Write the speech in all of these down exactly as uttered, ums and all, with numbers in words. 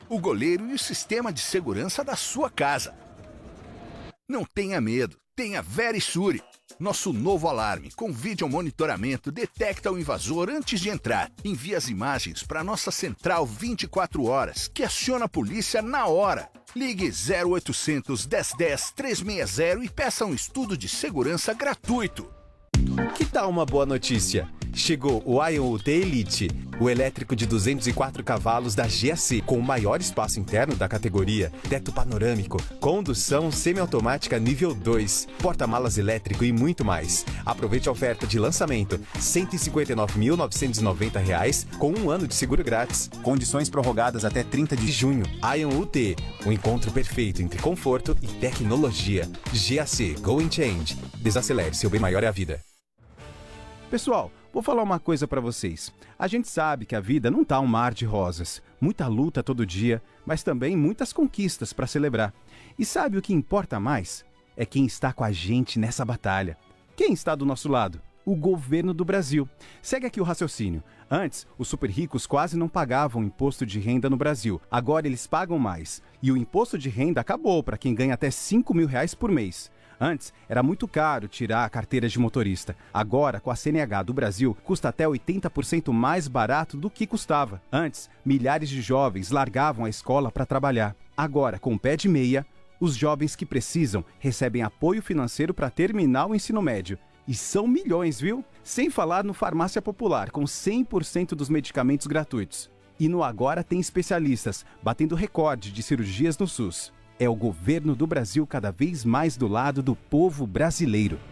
o goleiro e o sistema de segurança da sua casa. Não tenha medo, tenha Verisure. Nosso novo alarme com vídeo monitoramento detecta o invasor antes de entrar. Envia as imagens para nossa central vinte e quatro horas, que aciona a polícia na hora. Ligue zero oitocentos, dez dez, trezentos e sessenta e peça um estudo de segurança gratuito. Que tal uma boa notícia? Chegou o Ion U T Elite, o elétrico de duzentos e quatro cavalos da G A C, com o maior espaço interno da categoria, teto panorâmico, condução semiautomática nível dois, porta-malas elétrico e muito mais. Aproveite a oferta de lançamento, cento e cinquenta e nove mil novecentos e noventa reais, com um ano de seguro grátis. Condições prorrogadas até trinta de junho. Ion U T, o encontro perfeito entre conforto e tecnologia. G A C, Go and Change. Desacelere, seu bem maior é a vida. Pessoal, vou falar uma coisa pra vocês. A gente sabe que a vida não tá um mar de rosas. Muita luta todo dia, mas também muitas conquistas pra celebrar. E sabe o que importa mais? É quem está com a gente nessa batalha. Quem está do nosso lado? O governo do Brasil. Segue aqui o raciocínio. Antes, os super ricos quase não pagavam imposto de renda no Brasil. Agora eles pagam mais. E o imposto de renda acabou para quem ganha até cinco mil reais por mês. Antes, era muito caro tirar a carteira de motorista. Agora, com a C N H do Brasil, custa até oitenta por cento mais barato do que custava. Antes, milhares de jovens largavam a escola para trabalhar. Agora, com o pé de meia, os jovens que precisam recebem apoio financeiro para terminar o ensino médio. E são milhões, viu? Sem falar no Farmácia Popular, com cem por cento dos medicamentos gratuitos. E no Agora tem especialistas, batendo recorde de cirurgias no SUS. É o governo do Brasil cada vez mais do lado do povo brasileiro.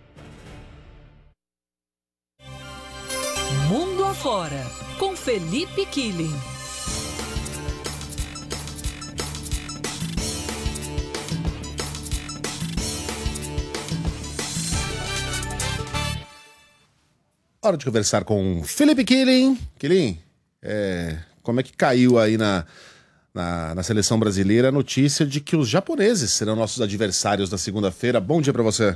Mundo Afora, com Felipe Killing. Hora de conversar com Felipe Killing. Killing, é, como é que caiu aí na... Na, na seleção brasileira, a notícia de que os japoneses serão nossos adversários na segunda-feira. Bom dia para você.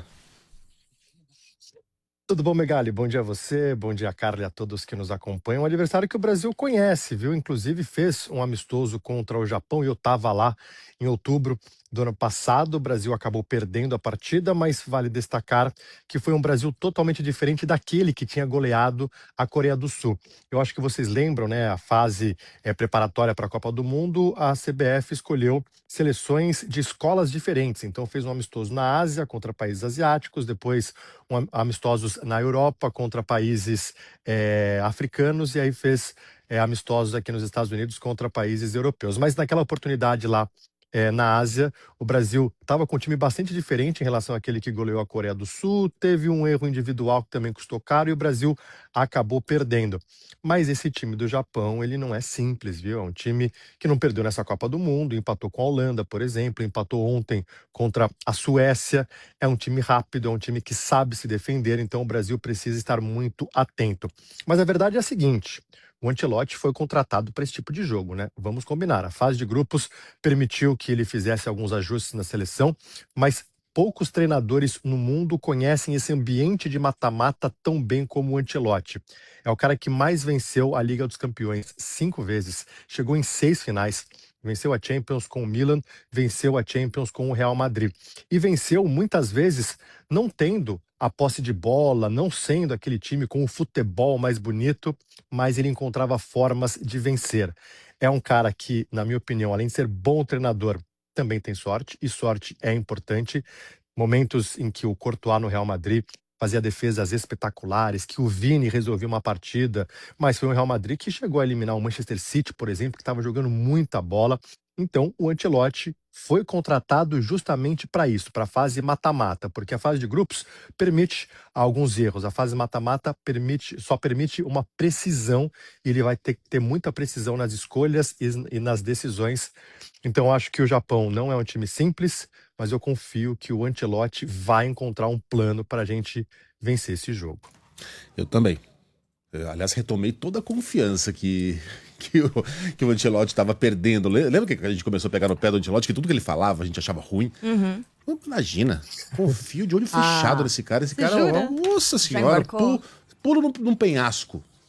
Tudo bom, Megali? Bom dia a você, bom dia, Carla, e a todos que nos acompanham. Um adversário que o Brasil conhece, viu? Inclusive fez um amistoso contra o Japão e eu estava lá em outubro do ano passado. O Brasil acabou perdendo a partida, mas vale destacar que foi um Brasil totalmente diferente daquele que tinha goleado a Coreia do Sul. Eu acho que vocês lembram, né? A fase é, preparatória para a Copa do Mundo, a C B F escolheu seleções de escolas diferentes. Então fez um amistoso na Ásia contra países asiáticos, depois um amistosos na Europa contra países é, africanos e aí fez é, amistosos aqui nos Estados Unidos contra países europeus. Mas naquela oportunidade lá É, na Ásia, o Brasil estava com um time bastante diferente em relação àquele que goleou a Coreia do Sul, teve um erro individual que também custou caro e o Brasil acabou perdendo. Mas esse time do Japão, ele não é simples, viu? É um time que não perdeu nessa Copa do Mundo, empatou com a Holanda, por exemplo, empatou ontem contra a Suécia. É um time rápido, é um time que sabe se defender, então o Brasil precisa estar muito atento. Mas a verdade é a seguinte: o Ancelotti foi contratado para esse tipo de jogo, né? Vamos combinar. A fase de grupos permitiu que ele fizesse alguns ajustes na seleção, mas poucos treinadores no mundo conhecem esse ambiente de mata-mata tão bem como o Ancelotti. É o cara que mais venceu a Liga dos Campeões cinco vezes, chegou em seis finais. Venceu a Champions com o Milan, venceu a Champions com o Real Madrid. E venceu muitas vezes não tendo a posse de bola, não sendo aquele time com o futebol mais bonito, mas ele encontrava formas de vencer. É um cara que, na minha opinião, além de ser bom treinador, também tem sorte, e sorte é importante. Momentos em que o Courtois no Real Madrid fazia defesas espetaculares, que o Vini resolvia uma partida, mas foi o Real Madrid que chegou a eliminar o Manchester City, por exemplo, que estava jogando muita bola. Então, o Ancelotti foi contratado justamente para isso, para a fase mata-mata, porque a fase de grupos permite alguns erros. A fase mata-mata permite, só permite uma precisão, e ele vai ter que ter muita precisão nas escolhas e, e nas decisões. Então, eu acho que o Japão não é um time simples, mas eu confio que o Ancelotti vai encontrar um plano para a gente vencer esse jogo. Eu também. Eu, aliás, retomei toda a confiança que, que, o, que o Ancelotti estava perdendo. Lembra que a gente começou a pegar no pé do Ancelotti, que tudo que ele falava a gente achava ruim? Uhum. Imagina, confio de olho fechado Ah, nesse cara. Esse você cara, jura? nossa senhora, pulo, pulo num, num penhasco.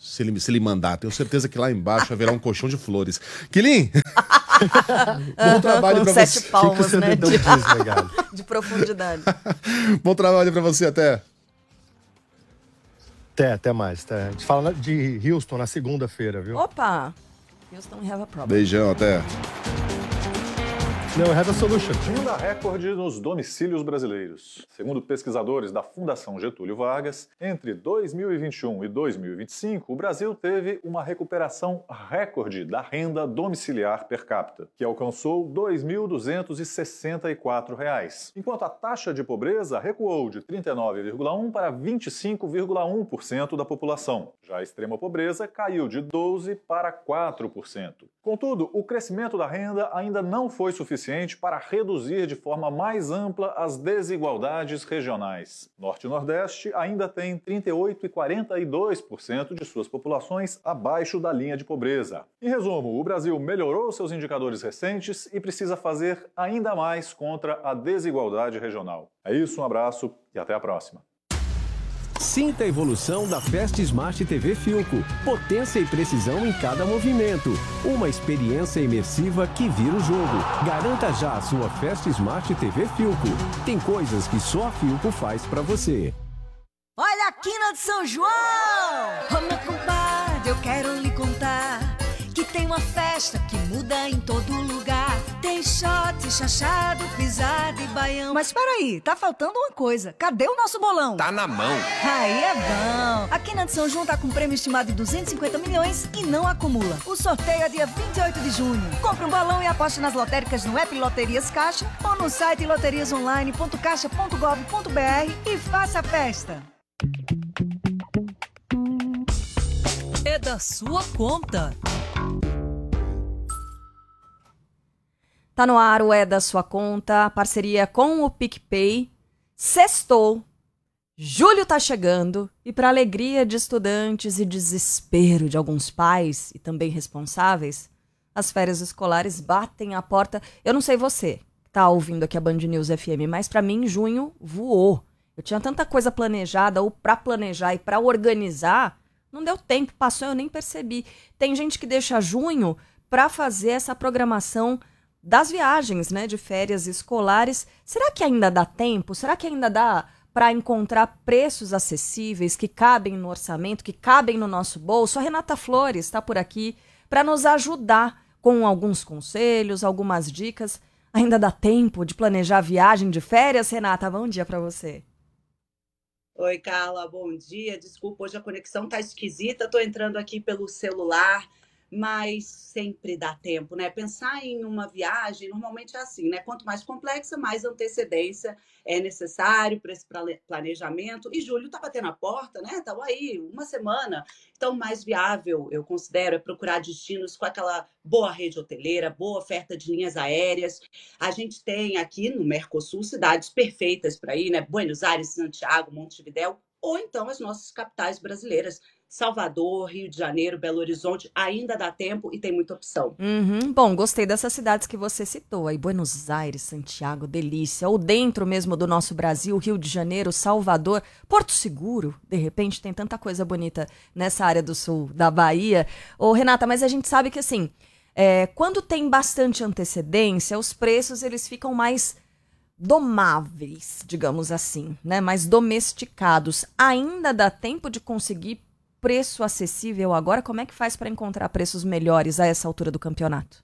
Se ele, se ele mandar, tenho certeza que lá embaixo vai virar um colchão de flores. Quilim! Bom trabalho Com pra sete você. palmas, Que que o né? dedão De, diz, negado? de profundidade. Bom trabalho pra você, até. Até, até mais. Até. A gente fala de Houston na segunda-feira, viu? Opa! Houston, we have a problem. Beijão, até. Não, I have a solution. Ainda recorde nos domicílios brasileiros. Segundo pesquisadores da Fundação Getúlio Vargas, entre dois mil e vinte e um e dois mil e vinte e cinco, o Brasil teve uma recuperação recorde da renda domiciliar per capita, que alcançou dois mil duzentos e sessenta e quatro reais, enquanto a taxa de pobreza recuou de trinta e nove vírgula um por cento para vinte e cinco vírgula um por cento da população. Já a extrema pobreza caiu de doze por cento para quatro por cento. Contudo, o crescimento da renda ainda não foi suficiente para reduzir de forma mais ampla as desigualdades regionais. Norte e Nordeste ainda têm trinta e oito por cento e quarenta e dois por cento de suas populações abaixo da linha de pobreza. Em resumo, o Brasil melhorou seus indicadores recentes e precisa fazer ainda mais contra a desigualdade regional. É isso, um abraço e até a próxima. Sinta a evolução da Fast Smart T V Philco. Potência e precisão em cada movimento. Uma experiência imersiva que vira o jogo. Garanta já a sua Fast Smart T V Philco. Tem coisas que só a Philco faz pra você. Olha a quina de São João! Ô meu compadre, eu quero lhe contar que tem uma festa que muda em todo lugar. Tem shot, chachado, pisada e baião. Mas peraí, tá faltando uma coisa. Cadê o nosso bolão? Tá na mão. Aí é bom. A Quina de São João tá com prêmio estimado de duzentos e cinquenta milhões e não acumula. O sorteio é dia vinte e oito de junho. Compre um bolão e aposte nas lotéricas no app Loterias Caixa ou no site loterias online ponto caixa ponto gov ponto br e faça a festa. É da sua conta. Tá no ar o É da Sua Conta, parceria com o PicPay. Sextou, julho tá chegando e para alegria de estudantes e desespero de alguns pais e também responsáveis, as férias escolares batem a porta. Eu não sei você que tá ouvindo aqui a Band News F M, mas para mim junho voou. Eu tinha tanta coisa planejada ou para planejar e para organizar, não deu tempo, passou, eu nem percebi. Tem gente que deixa junho para fazer essa programação das viagens, né, de férias escolares. Será que ainda dá tempo? Será que ainda dá para encontrar preços acessíveis que cabem no orçamento, que cabem no nosso bolso? A Renata Flores está por aqui para nos ajudar com alguns conselhos, algumas dicas. Ainda dá tempo de planejar a viagem de férias? Renata, bom dia para você. Oi, Carla, bom dia. Desculpa, hoje a conexão tá esquisita. Tô entrando aqui pelo celular. Mas sempre dá tempo, né? Pensar em uma viagem normalmente é assim, né? Quanto mais complexa, mais antecedência é necessário para esse planejamento. E julho tá batendo a porta, né? Tá aí, uma semana. Então, mais viável, eu considero, é procurar destinos com aquela boa rede hoteleira, boa oferta de linhas aéreas. A gente tem aqui no Mercosul cidades perfeitas para ir, né? Buenos Aires, Santiago, Montevidéu, ou então as nossas capitais brasileiras. Salvador, Rio de Janeiro, Belo Horizonte, ainda dá tempo e tem muita opção. Uhum. Bom, gostei dessas cidades que você citou aí, Buenos Aires, Santiago, delícia. Ou dentro mesmo do nosso Brasil, Rio de Janeiro, Salvador, Porto Seguro, de repente tem tanta coisa bonita nessa área do sul da Bahia. Ô, Renata, mas a gente sabe que assim, é, quando tem bastante antecedência, os preços eles ficam mais domáveis, digamos assim, né? Mais domesticados. Ainda dá tempo de conseguir preço acessível agora? Como é que faz para encontrar preços melhores a essa altura do campeonato?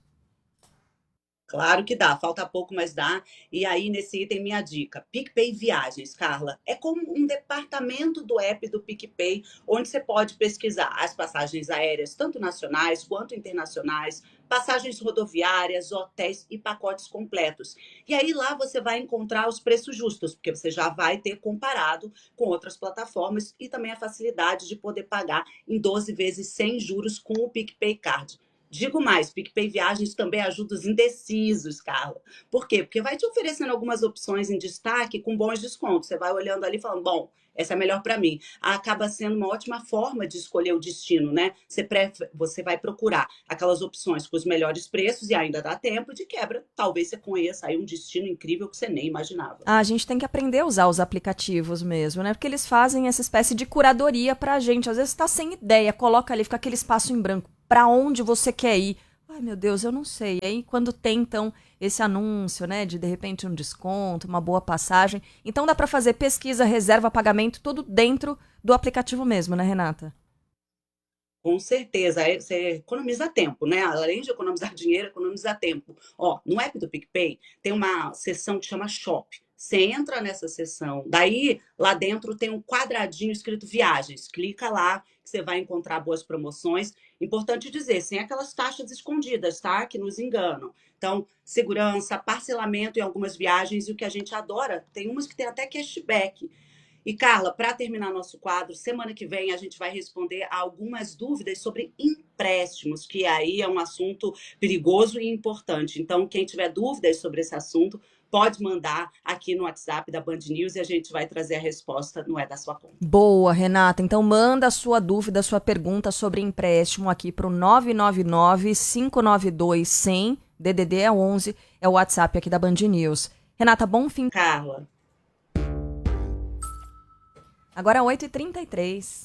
Claro que dá, falta pouco, mas dá. E aí, nesse item, minha dica. PicPay Viagens, Carla. É como um departamento do app do PicPay, onde você pode pesquisar as passagens aéreas, tanto nacionais quanto internacionais, passagens rodoviárias, hotéis e pacotes completos. E aí lá você vai encontrar os preços justos, porque você já vai ter comparado com outras plataformas e também a facilidade de poder pagar em doze vezes sem juros com o PicPay Card. Digo mais, PicPay Viagens também ajuda os indecisos, Carla. Por quê? Porque vai te oferecendo algumas opções em destaque com bons descontos. Você vai olhando ali e falando, bom, essa é melhor para mim. Acaba sendo uma ótima forma de escolher o destino, né? Você, pré, você vai procurar aquelas opções com os melhores preços e ainda dá tempo, de quebra, talvez você conheça aí um destino incrível que você nem imaginava. Ah, a gente tem que aprender a usar os aplicativos mesmo, né? Porque eles fazem essa espécie de curadoria pra gente. Às vezes tá sem ideia, coloca ali, fica aquele espaço em branco. Pra onde você quer ir? Ai, meu Deus, eu não sei. E aí, quando tem, então, esse anúncio, né, de de repente um desconto, uma boa passagem. Então dá pra fazer pesquisa, reserva, pagamento, tudo dentro do aplicativo mesmo, né, Renata? Com certeza, aí você economiza tempo, né? Além de economizar dinheiro, economiza tempo. Ó, no app do PicPay tem uma seção que chama Shop. Você entra nessa seção, daí lá dentro tem um quadradinho escrito Viagens. Clica lá que você vai encontrar boas promoções. Importante dizer, sem aquelas taxas escondidas, tá? Que nos enganam. Então, segurança, parcelamento em algumas viagens e o que a gente adora, tem umas que tem até cashback. E, Carla, para terminar nosso quadro, semana que vem a gente vai responder a algumas dúvidas sobre empréstimos, que aí é um assunto perigoso e importante. Então, quem tiver dúvidas sobre esse assunto, pode mandar aqui no WhatsApp da Band News e a gente vai trazer a resposta, não é da sua conta. Boa, Renata. Então manda a sua dúvida, a sua pergunta sobre empréstimo aqui para o nove nove nove, cinco nove dois, cem, D D D é onze, é o WhatsApp aqui da Band News. Renata, bom fim. Carla. Agora oito e trinta e três.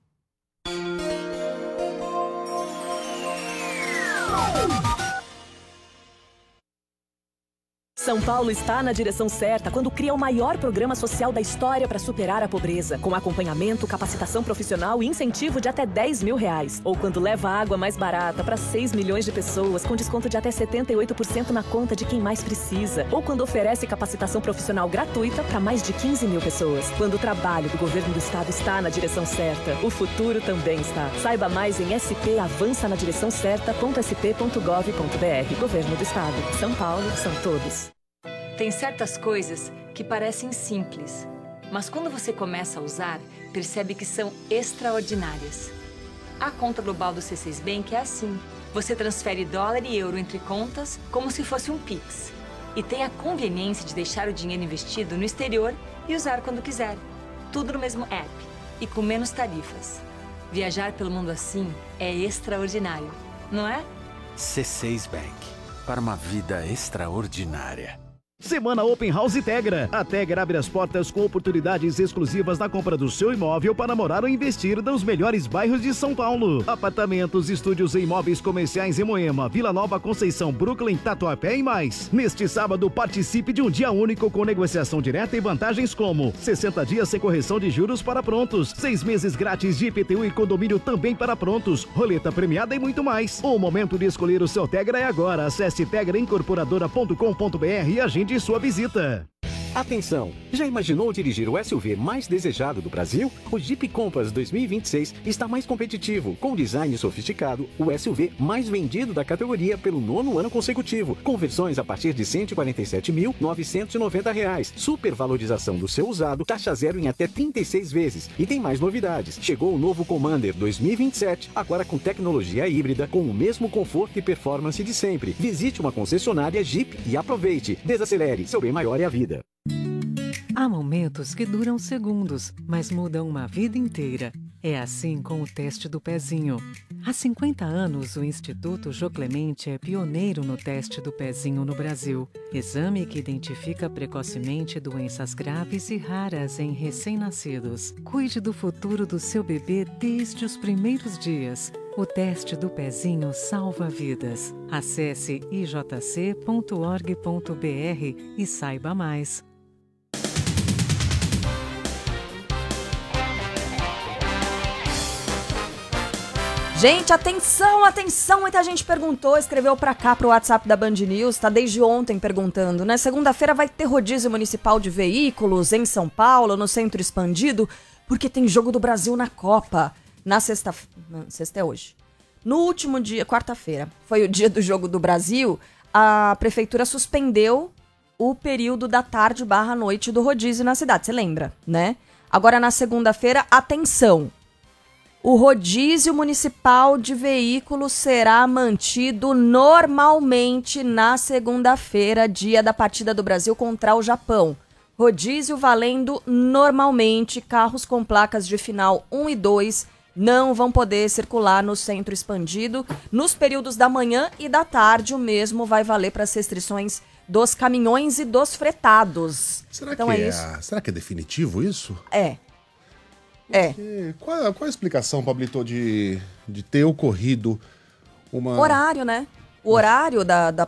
São Paulo está na direção certa quando cria o maior programa social da história para superar a pobreza, com acompanhamento, capacitação profissional e incentivo de até dez mil reais. Ou quando leva água mais barata para seis milhões de pessoas, com desconto de até setenta e oito por cento na conta de quem mais precisa. Ou quando oferece capacitação profissional gratuita para mais de quinze mil pessoas. Quando o trabalho do governo do estado está na direção certa, o futuro também está. Saiba mais em s p avança na direção certa ponto s p ponto gov ponto b r. Governo do Estado. São Paulo, são todos. Tem certas coisas que parecem simples, mas quando você começa a usar, percebe que são extraordinárias. A conta global do C seis Bank é assim. Você transfere dólar e euro entre contas como se fosse um Pix. E tem a conveniência de deixar o dinheiro investido no exterior e usar quando quiser. Tudo no mesmo app e com menos tarifas. Viajar pelo mundo assim é extraordinário, não é? C seis Bank. Para uma vida extraordinária. Semana Open House Tegra. A Tegra abre as portas com oportunidades exclusivas na compra do seu imóvel para morar ou investir nos melhores bairros de São Paulo. Apartamentos, estúdios e imóveis comerciais em Moema, Vila Nova, Conceição, Brooklyn, Tatuapé e mais. Neste sábado, participe de um dia único com negociação direta e vantagens como sessenta dias sem correção de juros para prontos, seis meses grátis de I P T U e condomínio também para prontos, roleta premiada e muito mais. O momento de escolher o seu Tegra é agora. Acesse tegra incorporadora ponto com ponto b r e agende de sua visita. Atenção! Já imaginou dirigir o S U V mais desejado do Brasil? O Jeep Compass dois mil e vinte e seis está mais competitivo, com design sofisticado, o S U V mais vendido da categoria pelo nono ano consecutivo, com versões a partir de cento e quarenta e sete mil novecentos e noventa reais, supervalorização do seu usado, taxa zero em até trinta e seis vezes. E tem mais novidades. Chegou o novo Commander dois mil e vinte e sete, agora com tecnologia híbrida, com o mesmo conforto e performance de sempre. Visite uma concessionária Jeep e aproveite. Desacelere, seu bem maior é a vida. Há momentos que duram segundos, mas mudam uma vida inteira. É assim com o teste do pezinho. Há cinquenta anos, o Instituto Jô Clemente é pioneiro no teste do pezinho no Brasil. Exame que identifica precocemente doenças graves e raras em recém-nascidos. Cuide do futuro do seu bebê desde os primeiros dias. O teste do pezinho salva vidas. Acesse i j c ponto org ponto b r e saiba mais. Gente, atenção, atenção, muita gente perguntou, escreveu pra cá pro WhatsApp da Band News, tá desde ontem perguntando, né? Segunda-feira vai ter rodízio municipal de veículos em São Paulo, no Centro Expandido, porque tem jogo do Brasil na Copa. Na sexta... Sexta é hoje. No último dia, quarta-feira, foi o dia do jogo do Brasil, a prefeitura suspendeu o período da tarde barra noite do rodízio na cidade, você lembra, né? Agora na segunda-feira, atenção! O rodízio municipal de veículos será mantido normalmente na segunda-feira, dia da partida do Brasil contra o Japão. Rodízio valendo normalmente, carros com placas de final um e dois não vão poder circular no centro expandido. Nos períodos da manhã e da tarde, o mesmo vai valer para as restrições dos caminhões e dos fretados. Será, então que é é, isso? será que é definitivo isso? É. É. E qual, qual a explicação, Pablito, de, de ter ocorrido uma... Horário, né? O horário da, da